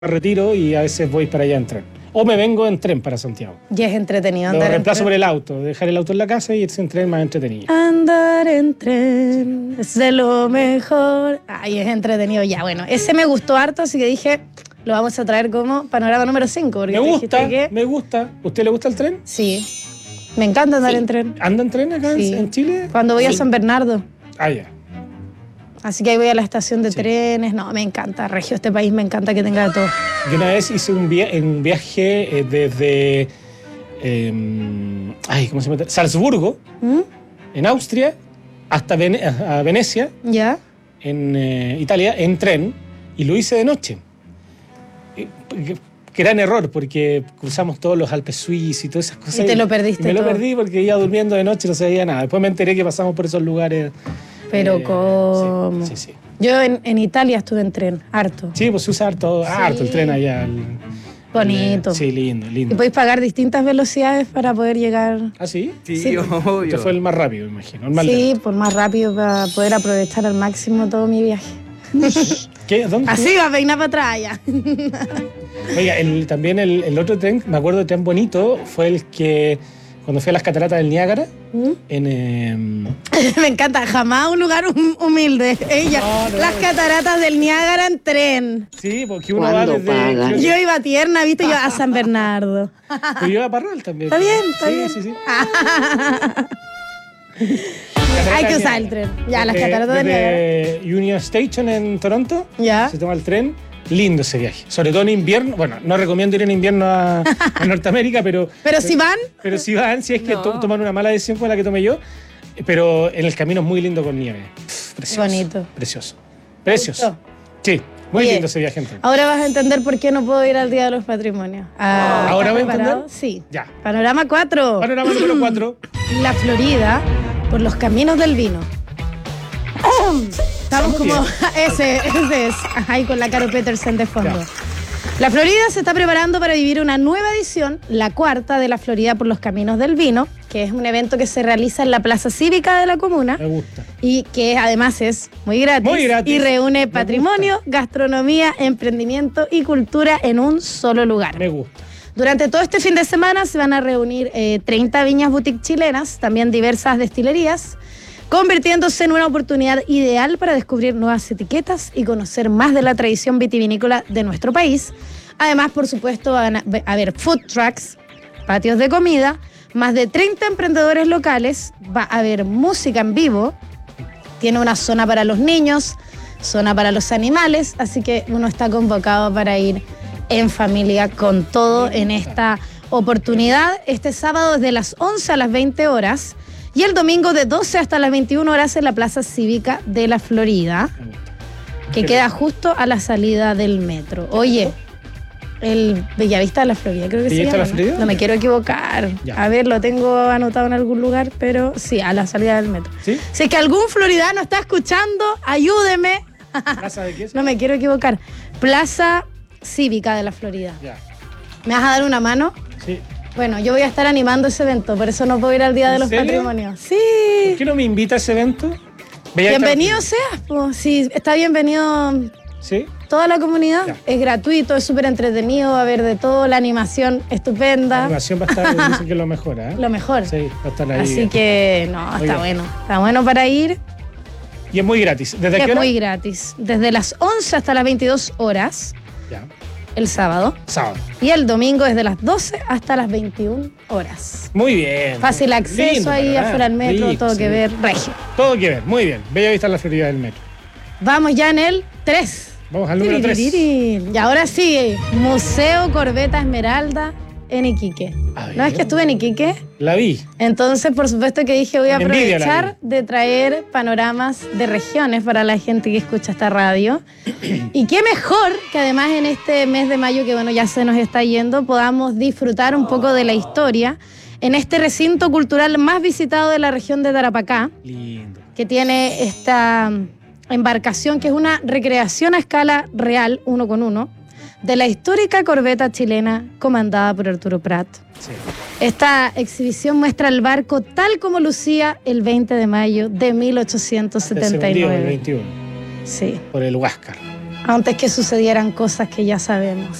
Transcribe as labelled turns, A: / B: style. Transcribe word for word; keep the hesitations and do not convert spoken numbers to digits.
A: retiro y a veces voy para allá en tren. O me vengo en tren para Santiago.
B: Y es entretenido andar
A: Lo reemplazo
B: en tren.
A: por el auto, dejar el auto en la casa y irse en tren más entretenido.
B: Andar en tren es de lo mejor. Ay, es entretenido. Ya, bueno, ese me gustó harto, así que dije, lo vamos a traer como panorama número cinco.
A: Me gusta, que... me gusta. ¿Usted le gusta el tren?
B: Sí, me encanta andar
A: sí.
B: en tren.
A: ¿Anda en tren acá sí. en Chile?
B: Cuando voy
A: sí.
B: a San Bernardo.
A: Ah, ya.
B: Así que ahí voy a la estación de
A: sí.
B: trenes. No, me encanta, Regio, este país me encanta que tenga de todo.
A: Yo una vez hice un, via un viaje eh, desde eh, ay, ¿cómo se llama? Salzburgo, ¿Mm? en Austria, hasta Vene a Venecia,
B: ¿ya?
A: en eh, Italia, en tren, y lo hice de noche. Eh, gran error, porque cruzamos todos los Alpes suizos y todas esas cosas.
B: Y te lo perdiste.
A: Y me
B: todo.
A: lo perdí porque iba durmiendo de noche y no sabía nada. Después me enteré que pasamos por esos lugares.
B: Pero
A: eh,
B: ¿cómo?
A: Sí, sí, sí.
B: Yo en, en Italia estuve en tren, harto.
A: Sí, pues se usa harto, sí. harto el tren allá. El,
B: Bonito.
A: El, sí, lindo, lindo.
B: Y podéis pagar distintas velocidades para poder llegar.
A: ¿Ah, sí?
C: Sí, sí. Obvio.
A: Este fue el más rápido, me imagino. El más
B: sí,
A: lento.
B: por más rápido para poder aprovechar al máximo todo mi viaje.
A: ¿Qué? ¿Dónde?
B: Así va a peinar para atrás ya.
A: Oiga, el, también el, el otro tren, me acuerdo de tren bonito, fue el que cuando fui a las cataratas del Niágara, ¿Mm? en... Eh...
B: Me encanta, jamás un lugar hum humilde. Ella, no, no, las cataratas del Niágara en tren.
A: Sí, porque uno va desde...
B: Paga? Yo iba tierna, viste, yo a San Bernardo.
A: Pero yo iba a Parral también.
B: Está bien, está
A: sí,
B: bien.
A: Sí, sí,
B: sí. Hay que usar el tren. Ya, las cataratas del
A: Niágara. Union Station en Toronto,
B: ya.
A: Se toma el tren. Lindo ese viaje, sobre todo en invierno. Bueno, no recomiendo ir en invierno a, a Norteamérica, pero...
B: ¿Pero si van?
A: Pero si van, si es que no. to toman una mala decisión como la que tomé yo. Pero en el camino es muy lindo con nieve. Pff, precioso.
B: Bonito.
A: Precioso. Precioso. Sí, muy
B: Oye,
A: lindo ese viaje. Entonces.
B: Ahora vas a entender por qué no puedo ir al Día de los Patrimonios. Ah,
A: ¿Ahora voy a entender?
B: Sí.
A: Ya.
B: Panorama cuatro.
A: Panorama número cuatro.
B: La Florida por los caminos del vino. Estamos como... ese, ese es. Ahí con la Caro Petersen de fondo. Ya. La Florida se está preparando para vivir una nueva edición, la cuarta de la Florida por los Caminos del Vino, que es un evento que se realiza en la plaza cívica de la comuna.
A: Me gusta.
B: Y que además es muy gratis.
A: Muy gratis.
B: Y reúne patrimonio, gastronomía, emprendimiento y cultura en un solo lugar.
A: Me gusta.
B: Durante todo este fin de semana se van a reunir eh, treinta viñas boutique chilenas, también diversas destilerías, convirtiéndose en una oportunidad ideal para descubrir nuevas etiquetas y conocer más de la tradición vitivinícola de nuestro país. Además, por supuesto, van a haber food trucks, patios de comida, más de treinta emprendedores locales, va a haber música en vivo, tiene una zona para los niños, zona para los animales, así que uno está convocado para ir en familia con todo en esta oportunidad. Este sábado desde las once a las veinte horas y el domingo de doce hasta las veintiuna horas en la Plaza Cívica de la Florida, que queda justo a la salida del metro. Oye, el Bellavista de la Florida, creo que se llama.
A: ¿Bellavista de la Florida?
B: No me quiero equivocar. Ya. A ver, lo tengo anotado en algún lugar, pero sí, a la salida del metro.
A: ¿Sí?
B: Si es que algún floridano está escuchando, ayúdeme.
A: ¿Plaza de qué es?
B: No me quiero equivocar. Plaza Cívica de la Florida.
A: Ya.
B: ¿Me vas a dar una mano?
A: Sí.
B: Bueno, yo voy a estar animando ese evento, por eso no puedo ir al Día de los
A: serio?
B: Patrimonios. Sí.
A: ¿Por qué no me invita a ese evento?
B: Bienvenido seas, pues. Sí, está bienvenido.
A: ¿Sí?
B: Toda la comunidad.
A: Ya.
B: Es gratuito, es súper entretenido, va a haber de todo, la animación estupenda.
A: La animación va a estar, dicen que es lo mejor, ¿eh?
B: Lo mejor.
A: Sí, va a estar ahí.
B: Así
A: bien.
B: que, no, está
A: Oiga.
B: bueno. Está bueno para ir.
A: Y es muy gratis. ¿Desde
B: Es
A: qué hora?
B: muy gratis. Desde las once hasta las veintidós horas.
A: Ya.
B: El sábado.
A: Sábado.
B: Y el domingo desde las doce hasta las veintiuna horas.
A: Muy bien.
B: Fácil acceso
A: Lindo,
B: ahí
A: ¿verdad?
B: afuera del metro,
A: Rico,
B: todo
A: sí.
B: que ver, regio.
A: Todo que ver, muy bien. Bellavista en la Florida del metro.
B: Vamos ya en el tres.
A: Vamos al número tres.
B: Y ahora sí, Museo Corbeta Esmeralda en Iquique. ¿No es que estuve en Iquique?
A: La vi.
B: Entonces, por supuesto que dije, voy a
A: Con envidia la
B: aprovechar de traer panoramas de regiones para la gente que escucha esta radio. Y qué mejor que además en este mes de mayo, que bueno, ya se nos está yendo, podamos disfrutar un poco de la historia en este recinto cultural más visitado de la región de Tarapacá.
A: Lindo.
B: Que tiene esta embarcación que es una recreación a escala real, uno con uno, de la histórica corbeta chilena comandada por Arturo Prat.
A: Sí.
B: Esta exhibición muestra el barco tal como lucía el veinte de mayo de mil ochocientos setenta y nueve.
A: El veintiuno.
B: Sí.
A: Por el Huáscar.
B: antes que sucedieran cosas que ya sabemos.